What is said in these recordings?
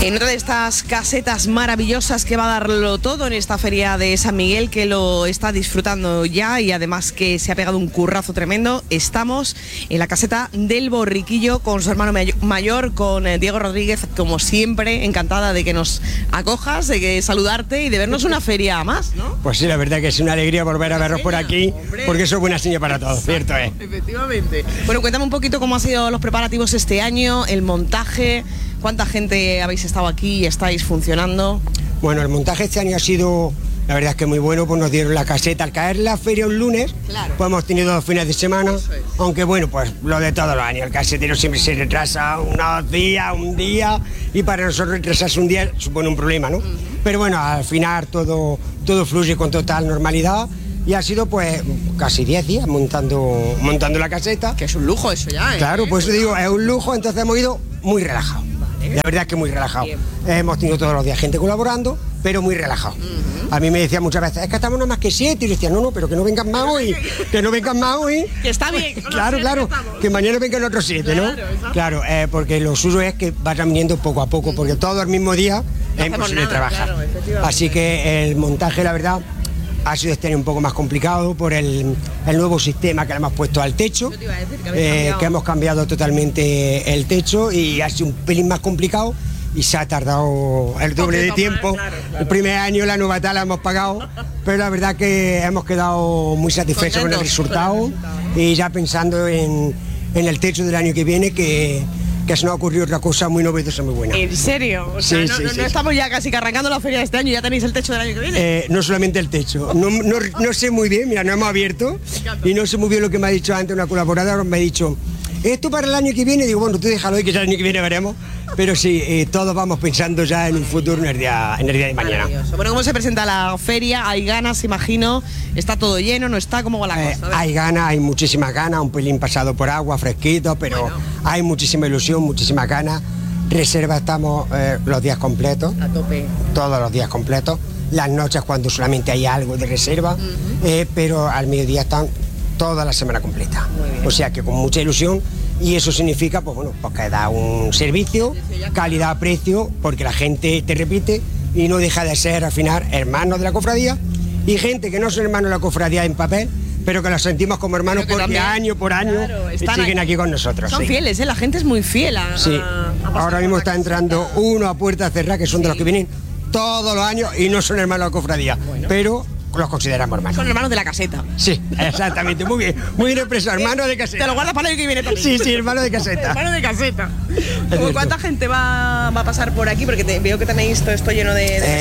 En otra de estas casetas maravillosas que va a darlo todo en esta feria de San Miguel, que lo está disfrutando ya y además que se ha pegado un currazo tremendo, estamos en la caseta del Borriquillo con su hermano mayor, con Diego Rodríguez, como siempre, encantada de que nos acojas, de que saludarte y de vernos una feria más, ¿no? Pues sí, la verdad que es una alegría volver a verlos por aquí, porque eso es buena señal para todos, ¿cierto? Efectivamente. Bueno, cuéntame un poquito cómo han sido los preparativos este año, el montaje. ¿Cuánta gente habéis estado aquí y estáis funcionando? Bueno, el montaje este año ha sido, la verdad es que muy bueno, pues nos dieron la caseta. Al caer la feria un lunes, claro, pues hemos tenido 2 fines de semana, aunque bueno, pues lo de todos los años, el casetero siempre se retrasa unos días, un día, y para nosotros retrasarse un día supone un problema, ¿no? Pero bueno, al final todo fluye con total normalidad. Y ha sido pues casi 10 días montando la caseta. Que es un lujo eso ya, ¿eh? Claro, pues digo, es un lujo, entonces hemos ido muy relajados. La verdad es que muy relajado. Hemos tenido todos los días gente colaborando, pero muy relajado. A mí me decían muchas veces, es que estamos nada más que 7, y yo decía, no, pero que no vengan más hoy, que no vengan más hoy. Que está bien. Claro, que mañana vengan otros 7, ¿no? Claro, porque lo suyo es que vayan viniendo poco a poco, porque todo el mismo día es imposible trabajar. Claro, así que el montaje, la verdad, ha sido este año un poco más complicado por el nuevo sistema que le hemos puesto al techo, que hemos cambiado totalmente el techo y ha sido un pelín más complicado y se ha tardado el doble de tiempo. Claro. El primer año la novatada la hemos pagado, pero la verdad que hemos quedado muy satisfechos con el resultado y ya pensando en el techo del año que viene, que se nos ha ocurrido otra cosa muy novedosa, muy buena. ¿En serio? O sea, no estamos ya casi que arrancando la feria de este año, ¿ya tenéis el techo del año que viene? No solamente el techo, no sé muy bien, mira, no hemos abierto y no sé muy bien lo que me ha dicho antes una colaboradora, me ha dicho, esto para el año que viene, digo, bueno, tú déjalo ahí que ya el año que viene veremos, pero sí, todos vamos pensando ya en un futuro, en el día de mañana. Bueno, ¿cómo se presenta la feria? ¿Hay ganas, imagino? ¿Está todo lleno, no está? ¿Cómo va la cosa? Hay ganas, hay muchísimas ganas, un pelín pasado por agua, fresquito, pero bueno, hay muchísima ilusión, muchísimas ganas. Reserva estamos los días completos. A tope. Todos los días completos. Las noches cuando solamente hay algo de reserva, pero al mediodía están toda la semana completa. O sea que con mucha ilusión, y eso significa, pues bueno, pues que da un servicio, calidad-precio, porque la gente te repite y no deja de ser al final hermanos de la cofradía y gente que no son hermanos de la cofradía en papel, pero que los sentimos como hermanos porque también, año por año, claro, siguen aquí con nosotros. Son fieles, la gente es muy fiel sí. Ahora mismo está entrando uno a puerta cerrada, que son de los que vienen todos los años y no son hermanos de la cofradía, pero los consideramos hermanos. Son hermanos de la caseta. Sí, exactamente, muy bien expresado, hermano de caseta. Te lo guardas para el año que viene también. Sí, hermano de caseta. Hermano de caseta. ¿Cuánta gente va a pasar por aquí? Porque veo que tenéis todo esto lleno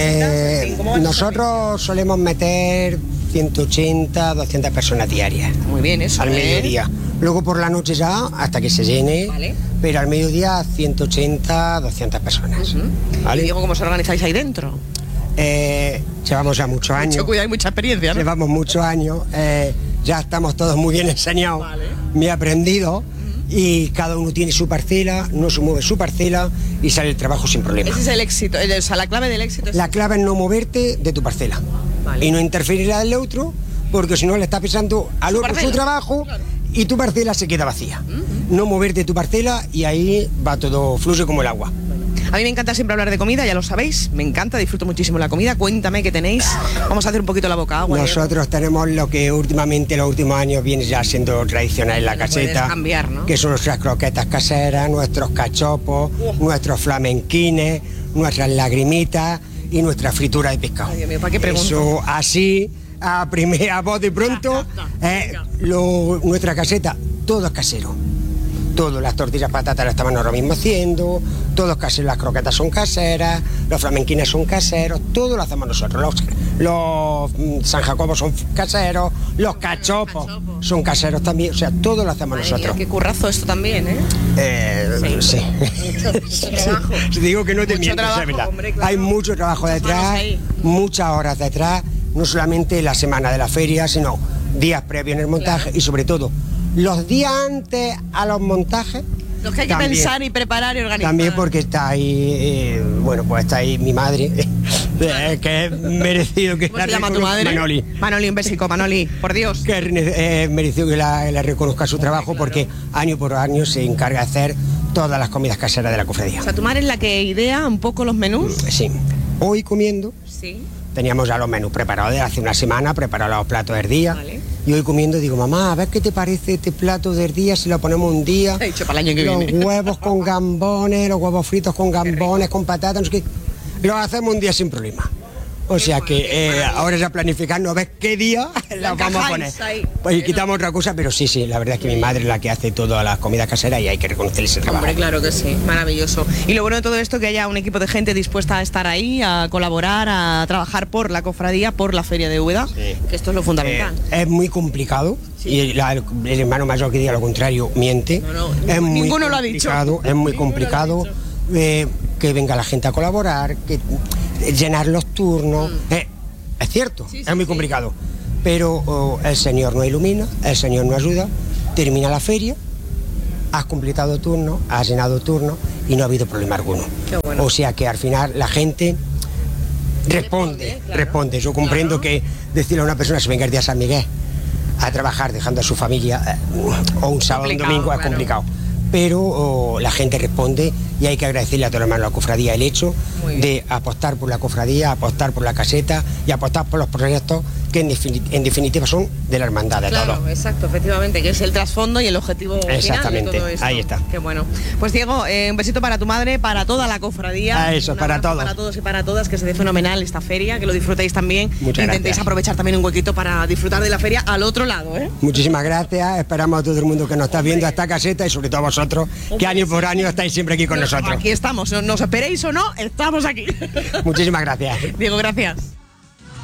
de casitas. Nosotros solemos meter 180, 200 personas diarias. Muy bien, eso. Al mediodía. Luego por la noche ya, hasta que se llene, pero al mediodía 180, 200 personas. ¿Vale? Y digo, ¿cómo os organizáis ahí dentro? Llevamos ya muchos años. Mucho cuidado y mucha experiencia, ¿no? Llevamos muchos años, ya estamos todos muy bien enseñados, muy aprendidos, y cada uno tiene su parcela, no se mueve su parcela y sale el trabajo sin problema. Ese es el éxito, o sea, la clave del éxito es... La clave es no moverte de tu parcela y no interferir al otro, porque si no le estás pisando al otro su trabajo y tu parcela se queda vacía. No moverte de tu parcela y ahí va todo, fluye como el agua. A mí me encanta siempre hablar de comida, ya lo sabéis, me encanta, disfruto muchísimo la comida. Cuéntame qué tenéis. Vamos a hacer un poquito la boca agua. Nosotros tenemos lo que últimamente, los últimos años, viene ya siendo tradicional en la caseta, cambiar, ¿no? Que son nuestras croquetas caseras, nuestros cachopos, nuestros flamenquines, nuestras lagrimitas y nuestra fritura de pescado. Ay, Dios mío, ¿para qué pregunto? Eso así, a voz de pronto, nuestra caseta, todo es casero. Todo, las tortillas patatas las estamos ahora mismo haciendo, todos caseros, las croquetas son caseras, los flamenquines son caseros, todo lo hacemos nosotros. Los San Jacobo son caseros, los cachopos son caseros también, o sea, todo lo hacemos nosotros. Qué currazo esto también, Sí. Mucho trabajo. Digo que no te miento, es verdad. Hombre, claro. Hay mucho trabajo detrás, muchas horas detrás, no solamente la semana de la feria, sino días previos en el montaje y sobre todo los días antes a los montajes. Los que hay que pensar y preparar y organizar. También porque está ahí, pues está ahí mi madre, Que es merecido que... ¿Cómo se llama tu madre? Manoli. Manoli, un besico, Manoli, por Dios. Que es merecido que la reconozca su trabajo, porque año por año se encarga de hacer todas las comidas caseras de la cofradía. O sea, tu madre es la que idea un poco los menús. Sí. Hoy comiendo, Sí. teníamos ya los menús preparados de hace una semana, preparados los platos del día. Vale. Y hoy comiendo digo, mamá, a ver qué te parece este plato del día si lo ponemos un día. He dicho para el año que los viene. huevos con gambones, los huevos fritos con gambones, con patatas, no sé qué. Lo hacemos un día sin problema. O sea que ahora ya planificando a ver qué día la vamos a poner. Pues y quitamos otra cosa, pero sí, la verdad es que mi madre es la que hace todas las comidas caseras y hay que reconocerle ese trabajo. Hombre, claro que sí, maravilloso. Y lo bueno de todo esto, que haya un equipo de gente dispuesta a estar ahí, a colaborar, a trabajar por la cofradía, por la feria de Úbeda, que esto es lo fundamental. Es muy complicado, y el hermano mayor que diga lo contrario miente. Es muy ninguno lo ha dicho. Es muy complicado que venga la gente a colaborar, que llenar los turnos. Es cierto, es muy complicado. Pero el Señor nos ilumina, el Señor nos ayuda, termina la feria, has completado turno, has llenado turno y no ha habido problema alguno. Qué bueno. O sea que al final la gente responde. Yo comprendo que decirle a una persona si venga el día de San Miguel a trabajar dejando a su familia o un sábado o un domingo es complicado. Pero la gente responde y hay que agradecerle a todos los hermanos de la cofradía el hecho de apostar por la cofradía, apostar por la caseta y apostar por los proyectos que en definitiva son de la hermandad de todos. Claro, exacto, efectivamente, que es el trasfondo y el objetivo final de todo esto. Ahí está. Qué bueno. Pues Diego, un besito para tu madre, para toda la cofradía. Eso, para todos. Para todos y para todas, que se dé fenomenal esta feria, que lo disfrutéis también. Muchas Intentéis gracias. aprovechar también un huequito para disfrutar de la feria al otro lado, ¿eh? Muchísimas gracias, esperamos a todo el mundo que nos está viendo a esta caseta y sobre todo a vosotros, que año por año estáis siempre aquí con nosotros. Aquí estamos, nos esperéis o no, estamos aquí. Muchísimas gracias. Diego, gracias.